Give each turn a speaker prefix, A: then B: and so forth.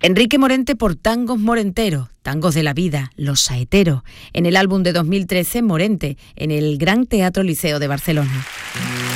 A: Enrique Morente por Tangos Morenteros, Tangos de la Vida, Los Saeteros, en el álbum de 2013 Morente, en el Gran Teatro Liceo de Barcelona.